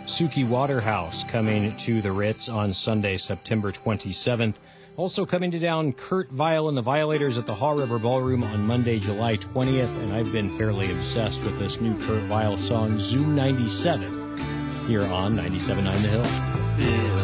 Suki Waterhouse coming to the Ritz on Sunday, September 27th. Also coming to town, Kurt Vile and the Violators at the Haw River Ballroom on Monday, July 20th. And I've been fairly obsessed with this new Kurt Vile song, Zoom 97, here on 97.9 The Hill.